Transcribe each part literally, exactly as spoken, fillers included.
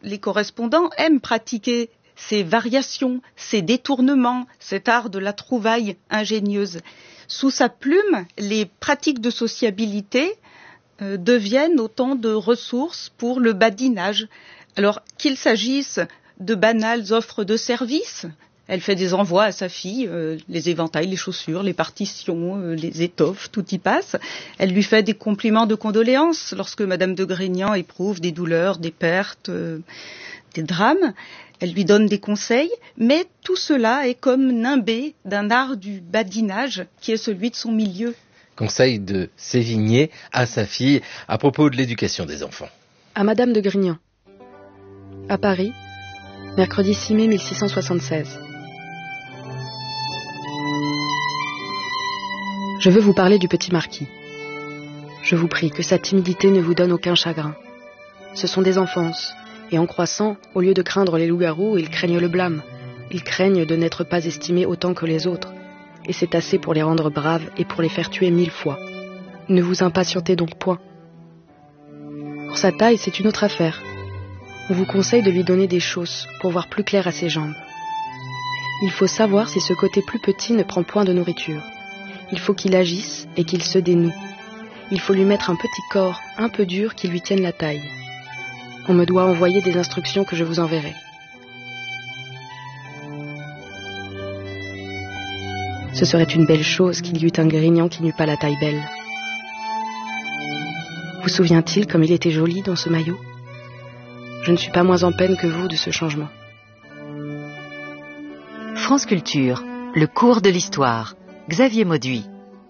les correspondants aiment pratiquer ces variations, ces détournements, cet art de la trouvaille ingénieuse. Sous sa plume, les pratiques de sociabilité euh, deviennent autant de ressources pour le badinage. Alors qu'il s'agisse de banales offres de services, elle fait des envois à sa fille, euh, les éventails, les chaussures, les partitions, euh, les étoffes, tout y passe. Elle lui fait des compliments de condoléances lorsque Madame de Grignan éprouve des douleurs, des pertes, euh, des drames. Elle lui donne des conseils, mais tout cela est comme nimbé d'un art du badinage qui est celui de son milieu. Conseil de Sévigné à sa fille à propos de l'éducation des enfants. À Madame de Grignan. À Paris, mercredi six mai mille six cent soixante-seize. Je veux vous parler du petit marquis. Je vous prie que sa timidité ne vous donne aucun chagrin. Ce sont des enfances, et en croissant, au lieu de craindre les loups-garous, ils craignent le blâme. Ils craignent de n'être pas estimés autant que les autres, et c'est assez pour les rendre braves et pour les faire tuer mille fois. Ne vous impatientez donc point. Pour sa taille, c'est une autre affaire. On vous conseille de lui donner des chausses pour voir plus clair à ses jambes. Il faut savoir si ce côté plus petit ne prend point de nourriture. Il faut qu'il agisse et qu'il se dénoue. Il faut lui mettre un petit corps un peu dur qui lui tienne la taille. On me doit envoyer des instructions que je vous enverrai. Ce serait une belle chose qu'il y eût un Grignan qui n'eût pas la taille belle. Vous souvient-il comme il était joli dans ce maillot ? Je ne suis pas moins en peine que vous de ce changement. France Culture, le cours de l'histoire. Xavier Mauduit.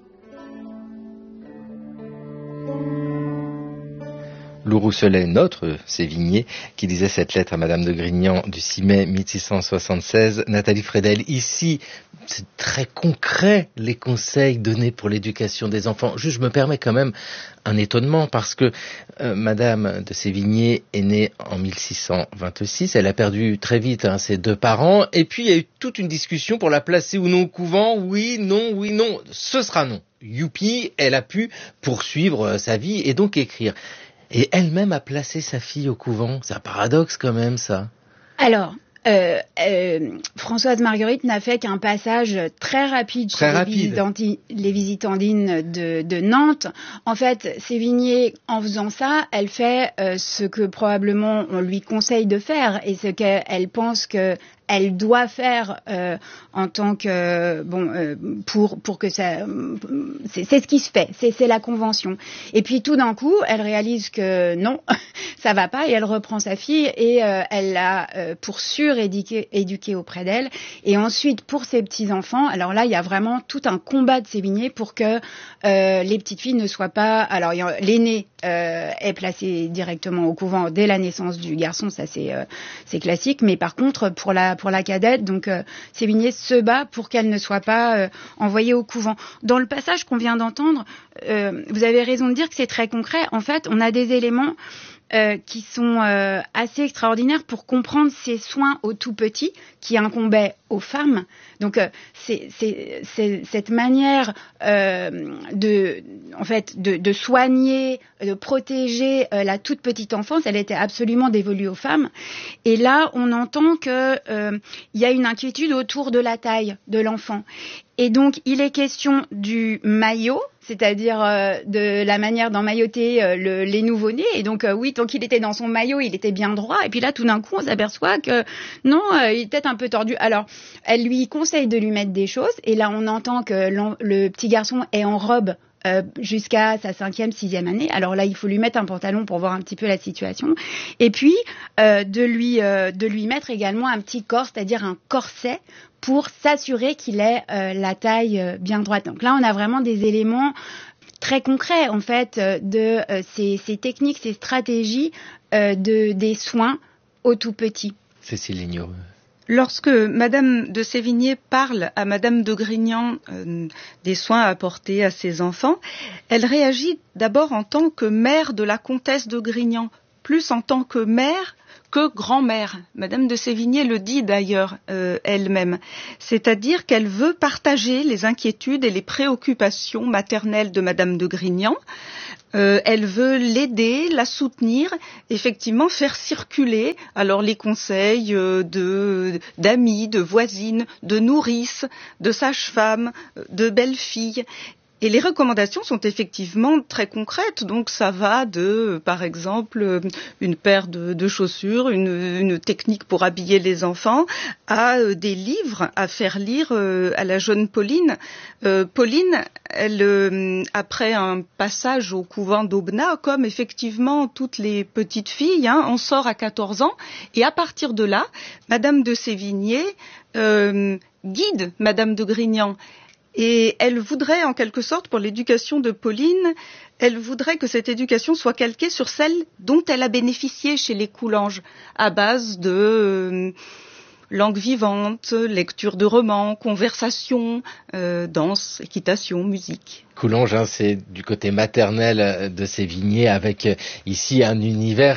Lou Rousselet, notre Sévigné, qui disait cette lettre à Madame de Grignan du six mai mille six cent soixante-seize. Nathalie Fredel, ici, c'est très concret les conseils donnés pour l'éducation des enfants. Juste, je me permets quand même un étonnement parce que euh, Madame de Sévigné est née en mille six cent vingt-six. Elle a perdu très vite hein, ses deux parents. Et puis, il y a eu toute une discussion pour la placer ou non au couvent. Oui, non, oui, non. Ce sera non. Youpi, elle a pu poursuivre sa vie et donc écrire. Et elle-même a placé sa fille au couvent. C'est un paradoxe quand même, ça. Alors, euh, euh, Françoise Marguerite n'a fait qu'un passage très rapide très sur rapide. Les, visitandi- les visitandines de, de Nantes. En fait, Sévigné, en faisant ça, elle fait euh, ce que probablement on lui conseille de faire et ce qu'elle pense que elle doit faire euh, en tant que bon euh, pour pour que ça c'est, c'est ce qui se fait, c'est c'est la convention. Et puis tout d'un coup, elle réalise que non, ça va pas et elle reprend sa fille et euh, elle l'a euh, pour sûr éduquée éduquée auprès d'elle. Et ensuite pour ses petits enfants, alors là il y a vraiment tout un combat de Sévigné pour que euh, les petites filles ne soient pas. Alors il y a, l'aînée euh, est placée directement au couvent dès la naissance du garçon, ça c'est euh, c'est classique. Mais par contre pour la pour la cadette, donc euh, Sévigné se bat pour qu'elle ne soit pas euh, envoyée au couvent. Dans le passage qu'on vient d'entendre, euh, vous avez raison de dire que c'est très concret. En fait, on a des éléments euh, qui sont euh, assez extraordinaires pour comprendre ces soins aux tout petits qui incombaient aux femmes. Donc euh, c'est, c'est, c'est cette manière euh, de, en fait, de, de soigner, de protéger euh, la toute petite enfance, elle était absolument dévolue aux femmes. Et là, on entend que euh, il y a une inquiétude autour de la taille de l'enfant. Et donc, il est question du maillot, c'est-à-dire euh, de la manière d'emmailloter euh, le, les nouveau-nés. Et donc, euh, oui, tant qu'il était dans son maillot, il était bien droit. Et puis là, tout d'un coup, on s'aperçoit que non, euh, il est peut-être un peu tordu. Alors, elle lui conseille de lui mettre des choses. Et là, on entend que le petit garçon est en robe Euh, jusqu'à sa cinquième, sixième année. Alors là, il faut lui mettre un pantalon pour voir un petit peu la situation. Et puis, euh, de lui euh, de lui mettre également un petit corps, c'est-à-dire un corset, pour s'assurer qu'il ait euh, la taille euh, bien droite. Donc là, on a vraiment des éléments très concrets, en fait, euh, de euh, ces, ces techniques, ces stratégies euh, de, des soins aux tout petits. Cécile Lignot. Lorsque Madame de Sévigné parle à Madame de Grignan euh, des soins apportés à ses enfants, elle réagit d'abord en tant que mère de la comtesse de Grignan, plus en tant que mère que grand-mère. Madame de Sévigné le dit d'ailleurs euh, elle-même. C'est-à-dire qu'elle veut partager les inquiétudes et les préoccupations maternelles de Madame de Grignan. Euh, elle veut l'aider, la soutenir, effectivement faire circuler alors les conseils euh, de d'amis, de voisines, de nourrices, de sages-femmes, de belles-filles. Et les recommandations sont effectivement très concrètes. Donc ça va de, par exemple, une paire de, de chaussures, une, une technique pour habiller les enfants, à euh, des livres à faire lire euh, à la jeune Pauline. Euh, Pauline, elle, euh, après un passage au couvent d'Aubenas, comme effectivement toutes les petites filles, hein, on sort à quatorze ans. Et à partir de là, Madame de Sévigné euh, guide Madame de Grignan. Et elle voudrait, en quelque sorte, pour l'éducation de Pauline, elle voudrait que cette éducation soit calquée sur celle dont elle a bénéficié chez les Coulanges, à base de euh, langue vivante, lecture de romans, conversation, euh, danse, équitation, musique. Coulanges, hein, c'est du côté maternel de Sévigné, avec euh, ici un univers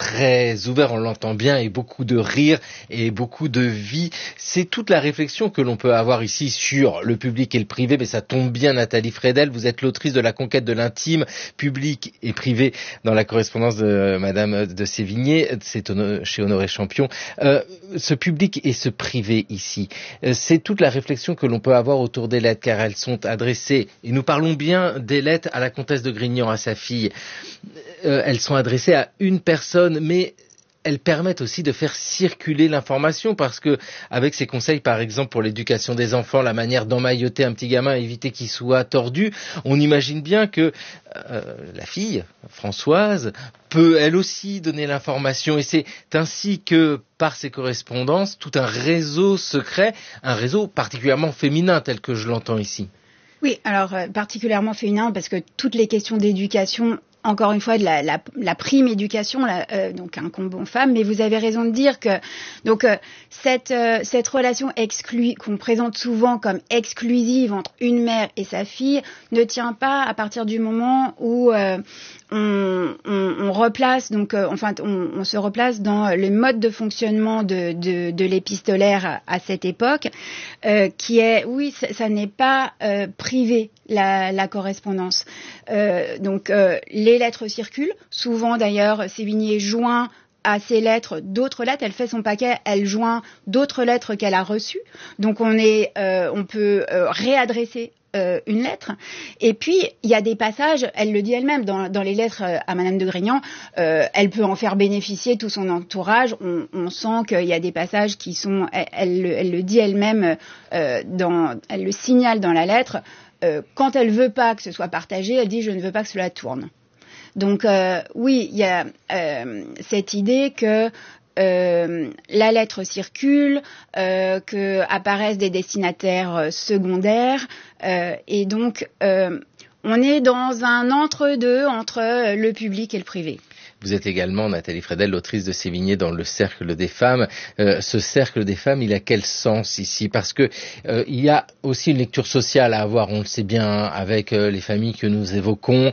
très ouvert, on l'entend bien, et beaucoup de rire et beaucoup de vie. C'est toute la réflexion que l'on peut avoir ici sur le public et le privé, mais ça tombe bien, Nathalie Fredel, vous êtes l'autrice de La conquête de l'intime, public et privé, dans la correspondance de Madame de Sévigné, c'est chez Honoré Champion. Euh, ce public et ce privé ici, c'est toute la réflexion que l'on peut avoir autour des lettres, car elles sont adressées, et nous parlons bien des lettres à la comtesse de Grignan, à sa fille. Euh, elles sont adressées à une personne, mais elles permettent aussi de faire circuler l'information, parce que avec ces conseils, par exemple pour l'éducation des enfants, la manière d'emmailloter un petit gamin, éviter qu'il soit tordu, on imagine bien que euh, la fille, Françoise, peut elle aussi donner l'information, et c'est ainsi que par ces correspondances, tout un réseau se crée, un réseau particulièrement féminin tel que je l'entends ici. Oui, alors euh, particulièrement féminin, parce que toutes les questions d'éducation, encore une fois, de la, la, la prime éducation, la, euh, donc incombe aux femmes, mais vous avez raison de dire que donc euh, cette euh, cette relation exclue qu'on présente souvent comme exclusive entre une mère et sa fille ne tient pas à partir du moment où euh, on, on, on replace donc euh, enfin on, on se replace dans le mode de fonctionnement de de, de l'épistolaire à, à cette époque, euh, qui est oui ça, ça n'est pas euh, privé la, la correspondance. Euh, donc euh, les lettres circulent. Souvent d'ailleurs, Sévigné joint à ces lettres d'autres lettres. Elle fait son paquet, elle joint d'autres lettres qu'elle a reçues. Donc on est, euh, on peut euh, réadresser euh, une lettre. Et puis il y a des passages. Elle le dit elle-même dans, dans les lettres à Madame de Grignan. Euh, elle peut en faire bénéficier tout son entourage. On, on sent qu'il y a des passages qui sont. Elle, elle, elle le dit elle-même. Euh, dans, elle le signale dans la lettre. Euh, quand elle veut pas que ce soit partagé, elle dit je ne veux pas que cela tourne. Donc euh, oui, il y a euh, cette idée que euh, la lettre circule, euh, que apparaissent des destinataires secondaires, euh, et donc euh, on est dans un entre-deux entre le public et le privé. Vous êtes également, Nathalie Fredel, l'autrice de Sévigné dans le Cercle des femmes. Euh, ce Cercle des femmes, il a quel sens ici? Parce que euh, il y a aussi une lecture sociale à avoir, on le sait bien, avec euh, les familles que nous évoquons.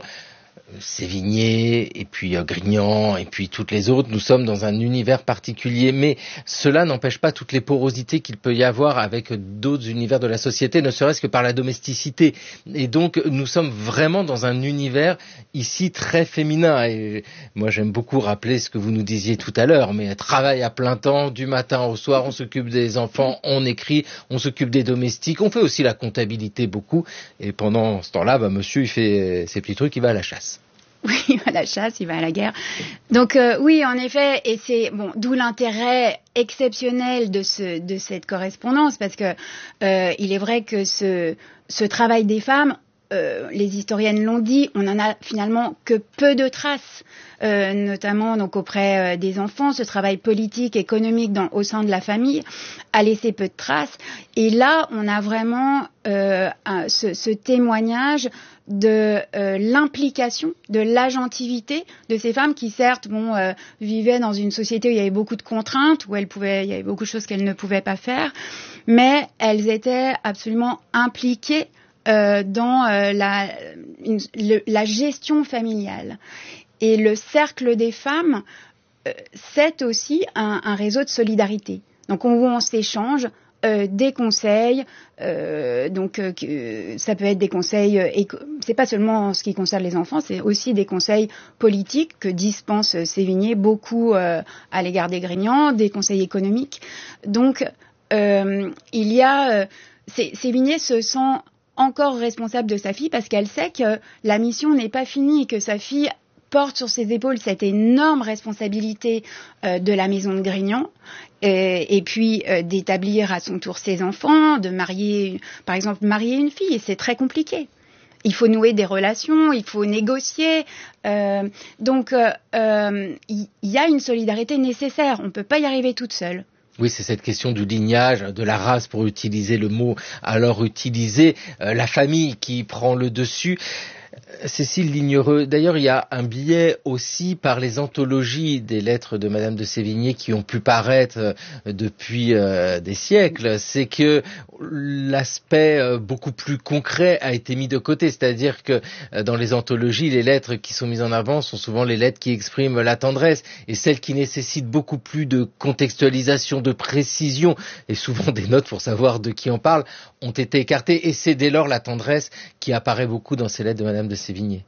Sévigné, et puis euh, Grignan, et puis toutes les autres, nous sommes dans un univers particulier, mais cela n'empêche pas toutes les porosités qu'il peut y avoir avec d'autres univers de la société, ne serait-ce que par la domesticité. Et donc, nous sommes vraiment dans un univers ici très féminin. Et moi, j'aime beaucoup rappeler ce que vous nous disiez tout à l'heure, mais travail à plein temps, du matin au soir, on s'occupe des enfants, on écrit, on s'occupe des domestiques, on fait aussi la comptabilité beaucoup, et pendant ce temps-là, bah, monsieur, il fait ses petits trucs, il va à la chasse. Oui, il va à la chasse, il va à la guerre. Donc euh, oui, en effet, et c'est bon, d'où l'intérêt exceptionnel de ce de cette correspondance, parce que euh, il est vrai que ce ce travail des femmes, euh, les historiennes l'ont dit, on en a finalement que peu de traces, euh, notamment donc auprès euh, des enfants. Ce travail politique, économique dans, au sein de la famille a laissé peu de traces. Et là, on a vraiment euh, un, ce, ce témoignage de euh, l'implication, de l'agentivité de ces femmes qui certes bon euh, vivaient dans une société où il y avait beaucoup de contraintes, où elles pouvaient, il y avait beaucoup de choses qu'elles ne pouvaient pas faire, mais elles étaient absolument impliquées euh, dans euh, la, une, le, la gestion familiale. Et le cercle des femmes euh, c'est aussi un, un réseau de solidarité. Donc on, on s'échange euh, des conseils, euh, donc euh, ça peut être des conseils, euh, éco- c'est pas seulement en ce qui concerne les enfants, c'est aussi des conseils politiques que dispense Sévigné beaucoup euh, à l'égard des Grignans, des conseils économiques. Donc euh, il y a, euh, Sévigné se sent encore responsable de sa fille parce qu'elle sait que la mission n'est pas finie et que sa fille porte sur ses épaules cette énorme responsabilité euh, de la maison de Grignan et, et puis euh, d'établir à son tour ses enfants, de marier, par exemple, marier une fille, et c'est très compliqué. Il faut nouer des relations, il faut négocier. Euh, donc, il euh, y, y a une solidarité nécessaire. On ne peut pas y arriver toute seule. Oui, c'est cette question du lignage, de la race, pour utiliser le mot alors utilisé, euh, la famille qui prend le dessus. Cécile Lignereux, d'ailleurs il y a un biais aussi par les anthologies des lettres de Madame de Sévigné qui ont pu paraître depuis euh, des siècles, c'est que l'aspect euh, beaucoup plus concret a été mis de côté, c'est-à-dire que euh, dans les anthologies, les lettres qui sont mises en avant sont souvent les lettres qui expriment la tendresse, et celles qui nécessitent beaucoup plus de contextualisation, de précision, et souvent des notes pour savoir de qui on parle, ont été écartées, et c'est dès lors la tendresse qui apparaît beaucoup dans ces lettres de Madame de Sévigné.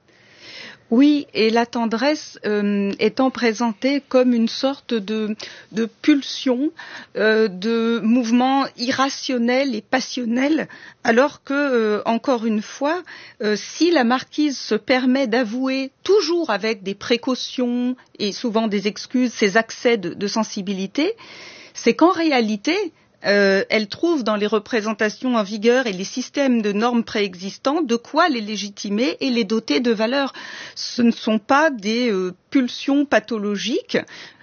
Oui, et la tendresse euh, étant présentée comme une sorte de, de pulsion, euh, de mouvement irrationnel et passionnel, alors que, euh, encore une fois, euh, si la marquise se permet d'avouer, toujours avec des précautions et souvent des excuses, ses accès de, de sensibilité, c'est qu'en réalité, Euh, elle trouve dans les représentations en vigueur et les systèmes de normes préexistants de quoi les légitimer et les doter de valeur. Ce ne sont pas des euh, pulsions pathologiques,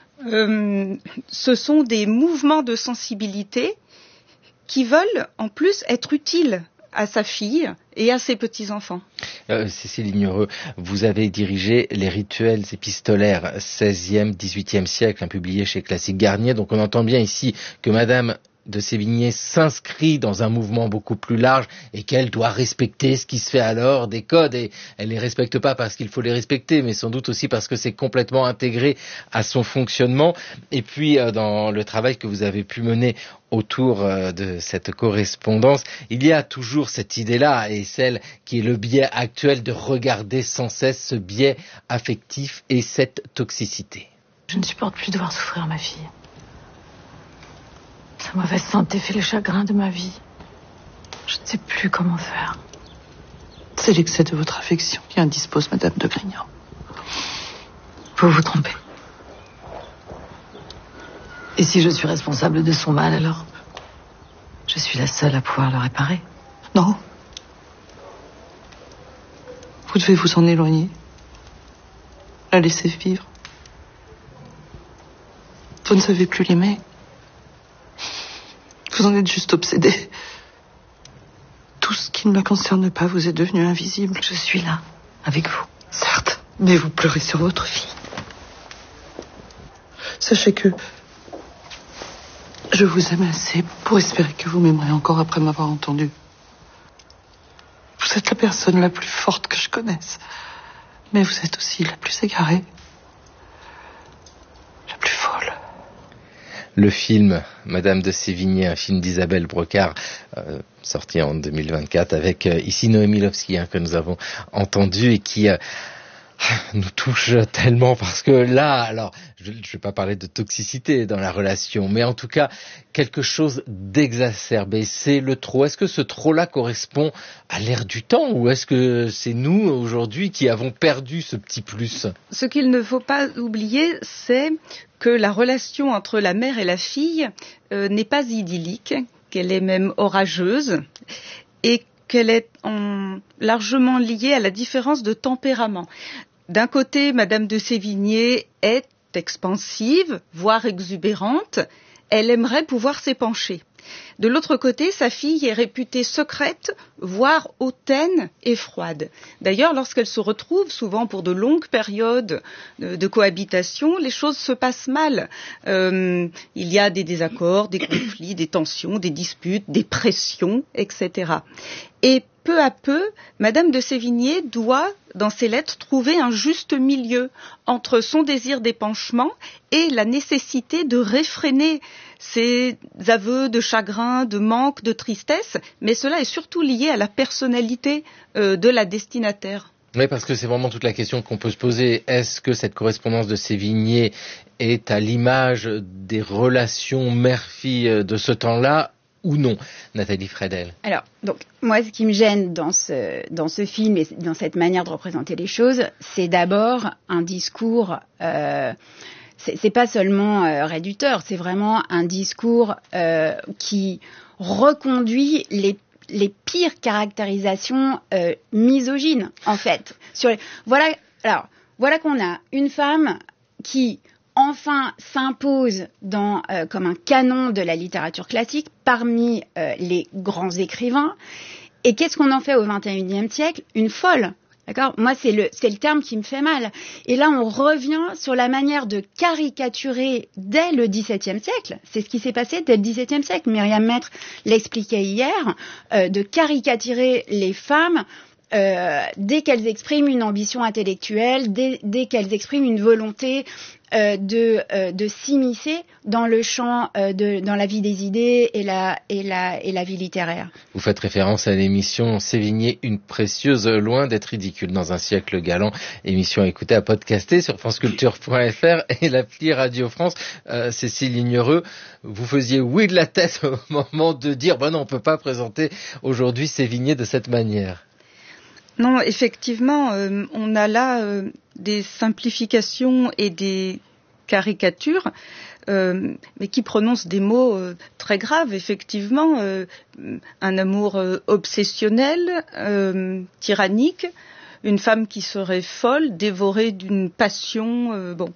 euh, ce sont des mouvements de sensibilité qui veulent en plus être utiles à sa fille et à ses petits-enfants. Euh, Cécile Lignereux, vous avez dirigé les rituels épistolaires seizième, dix-huitième siècle, hein, publiés chez Classique Garnier. Donc on entend bien ici que Madame de Sévigné s'inscrit dans un mouvement beaucoup plus large et qu'elle doit respecter ce qui se fait alors, des codes, et elle les respecte pas parce qu'il faut les respecter, mais sans doute aussi parce que c'est complètement intégré à son fonctionnement. Et puis euh, dans le travail que vous avez pu mener autour euh, de cette correspondance, il y a toujours cette idée-là, et celle qui est le biais actuel de regarder sans cesse ce biais affectif et cette toxicité. Je ne supporte plus de voir souffrir ma fille. Sa mauvaise santé fait le chagrin de ma vie. Je ne sais plus comment faire. C'est l'excès de votre affection qui indispose Madame de Grignan. Vous vous trompez. Et si je suis responsable de son mal, alors je suis la seule à pouvoir le réparer. Non. Vous devez vous en éloigner. La laisser vivre. Vous ne savez plus l'aimer. Vous en êtes juste obsédé. Tout ce qui ne la concerne pas vous est devenu invisible. Je suis là, avec vous. Certes, mais vous pleurez sur votre fille. Sachez que je vous aime assez pour espérer que vous m'aimerez encore après m'avoir entendu. Vous êtes la personne la plus forte que je connaisse. Mais vous êtes aussi la plus égarée. La plus folle. Le film Madame de Sévigné, un film d'Isabelle Brocard, euh, sorti en deux mille vingt-quatre, avec euh, ici Noémie Lovski, hein, que nous avons entendu et qui euh, nous touche tellement, parce que là, alors, je ne vais pas parler de toxicité dans la relation, mais en tout cas, quelque chose d'exacerbé, c'est le trop. Est-ce que ce trop-là correspond à l'ère du temps, ou est-ce que c'est nous, aujourd'hui, qui avons perdu ce petit plus ? Ce qu'il ne faut pas oublier, c'est que la relation entre la mère et la fille euh, n'est pas idyllique, qu'elle est même orageuse, et qu'elle est en, largement liée à la différence de tempérament. D'un côté, Madame de Sévigné est expansive, voire exubérante. Elle aimerait pouvoir s'épancher. De l'autre côté, sa fille est réputée secrète, voire hautaine et froide. D'ailleurs, lorsqu'elle se retrouve, souvent pour de longues périodes de, de cohabitation, les choses se passent mal. Euh, il y a des désaccords, des conflits, des tensions, des disputes, des pressions, et cetera. Et peu à peu, Madame de Sévigné doit, dans ses lettres, trouver un juste milieu entre son désir d'épanchement et la nécessité de réfréner ses aveux de chagrin, de manque, de tristesse, mais cela est surtout lié à la personnalité euh, de la destinataire. Oui, parce que c'est vraiment toute la question qu'on peut se poser. Est-ce que cette correspondance de Sévigné est à l'image des relations mère-fille de ce temps-là ou non, Nathalie Fredel? Alors, donc, moi, ce qui me gêne dans ce, dans ce film et dans cette manière de représenter les choses, c'est d'abord un discours... Euh, c'est, c'est pas seulement euh, réducteur, c'est vraiment un discours euh, qui reconduit les les pires caractérisations euh, misogynes, en fait. Sur les... Voilà, alors, voilà qu'on a une femme qui, enfin, s'impose dans, euh, comme un canon de la littérature classique parmi euh, les grands écrivains. Et qu'est-ce qu'on en fait au vingt et unième siècle? Une folle. D'accord? Moi, c'est le, c'est le terme qui me fait mal. Et là, on revient sur la manière de caricaturer dès le dix-septième siècle. C'est ce qui s'est passé dès le dix-septième siècle. Myriam Maître l'expliquait hier, euh, de caricaturer les femmes euh, dès qu'elles expriment une ambition intellectuelle, dès, dès qu'elles expriment une volonté euh, de, euh, de s'immiscer dans le champ, euh, de, dans la vie des idées et la, et, la, et la vie littéraire. Vous faites référence à l'émission Sévigné, une précieuse, loin d'être ridicule dans un siècle galant. Émission à écouter, à podcaster sur franceculture point f r et l'appli Radio France. Euh, Cécile Lignereux, vous faisiez oui de la tête au moment de dire bah non, on peut pas présenter aujourd'hui Sévigné de cette manière. Non, effectivement, euh, on a là euh, des simplifications et des caricatures, euh, mais qui prononcent des mots euh, très graves, effectivement. Euh, un amour euh, obsessionnel, euh, tyrannique, une femme qui serait folle, dévorée d'une passion. Euh, bon,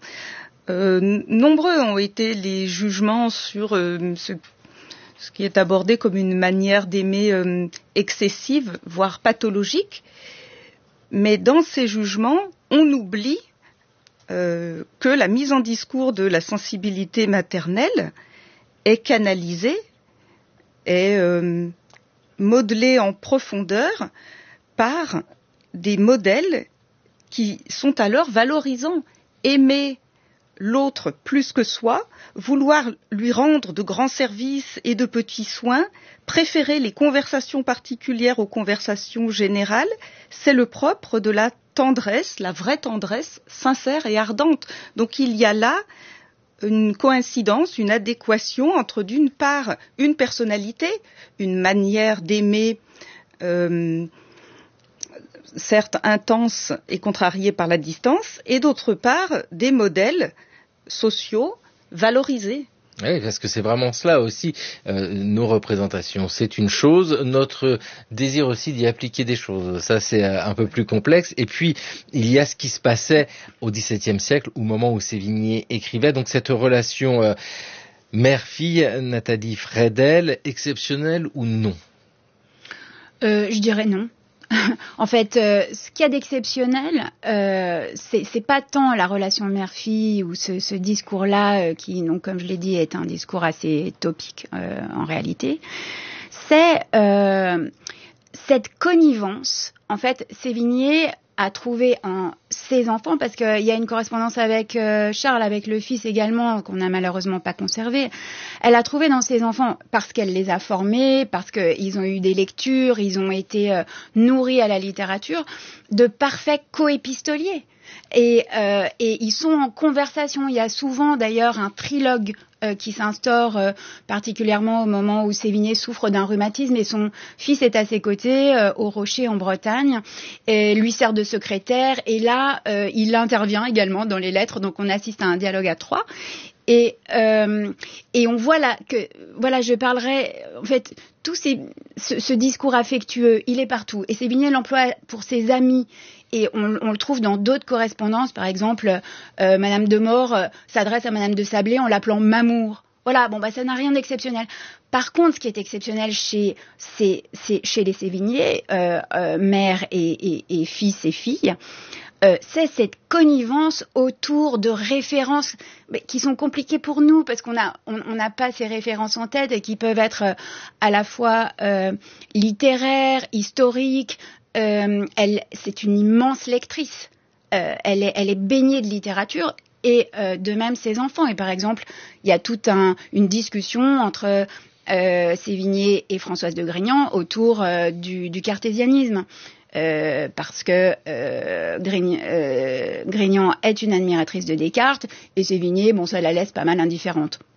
euh, nombreux ont été les jugements sur euh, ce ce qui est abordé comme une manière d'aimer euh, excessive, voire pathologique. Mais dans ces jugements, on oublie euh, que la mise en discours de la sensibilité maternelle est canalisée, est euh, modelée en profondeur par des modèles qui sont alors valorisants. Aimer l'autre plus que soi, vouloir lui rendre de grands services et de petits soins, préférer les conversations particulières aux conversations générales, c'est le propre de la tendresse, la vraie tendresse sincère et ardente. Donc il y a là une coïncidence, une adéquation entre d'une part une personnalité, une manière d'aimer euh, certes intense et contrariée par la distance, et d'autre part des modèles sociaux valorisés. Oui, parce que c'est vraiment cela aussi, euh, nos représentations. C'est une chose, notre désir aussi d'y appliquer des choses. Ça, c'est euh, un peu plus complexe. Et puis, il y a ce qui se passait au dix-septième siècle, au moment où Sévigné écrivait. Donc, cette relation euh, mère-fille, Nathalie Fredel, exceptionnelle ou non? euh, Je dirais non. En fait, euh, ce qu'il y a d'exceptionnel, euh, c'est, c'est pas tant la relation mère-fille ou ce, ce discours-là euh, qui, donc, comme je l'ai dit, est un discours assez topique euh, en réalité. C'est euh, cette connivence. En fait, Sévigné a trouvé en ses enfants, parce qu'il y a une correspondance avec euh, Charles, avec le fils également, qu'on n'a malheureusement pas conservé. Elle a trouvé dans ses enfants, parce qu'elle les a formés, parce qu'ils ont eu des lectures, ils ont été euh, nourris à la littérature, de parfaits coépistoliers. Et, euh, et ils sont en conversation. Il y a souvent d'ailleurs un trilogue euh, qui s'instaure euh, particulièrement au moment où Sévigné souffre d'un rhumatisme et son fils est à ses côtés euh, au Rocher en Bretagne et lui sert de secrétaire. Et là, euh, il intervient également dans les lettres. Donc on assiste à un dialogue à trois. Et, euh, et on voit là que, voilà, je parlerai, en fait, tout ces, ce, ce discours affectueux, il est partout. Et Sévigné l'emploie pour ses amis. Et on, on le trouve dans d'autres correspondances. Par exemple, euh, Madame de Maure euh, s'adresse à Madame de Sablé en l'appelant Mamour. Voilà, bon bah ça n'a rien d'exceptionnel. Par contre, ce qui est exceptionnel chez, c'est, c'est chez les Sévigné, euh, euh, mère et, et, et fils et filles, euh, c'est cette connivence autour de références qui sont compliquées pour nous parce qu'on a, on n'a pas ces références en tête et qui peuvent être euh, à la fois euh, littéraires, historiques. Euh, elle, c'est une immense lectrice. Euh, elle est, elle est baignée de littérature. Et euh, de même ses enfants. Et par exemple, il y a toute un, une discussion entre euh, Sévigné et Françoise de Grignan autour euh, du, du cartésianisme. Euh, parce que euh, Grign, euh, Grignan est une admiratrice de Descartes et Sévigné, bon, ça la laisse pas mal indifférente.